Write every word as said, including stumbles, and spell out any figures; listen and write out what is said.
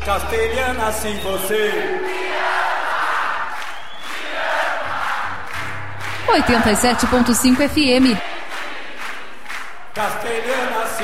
Castelhana, se você oitenta e sete ponto cinco F M. Castelhana, se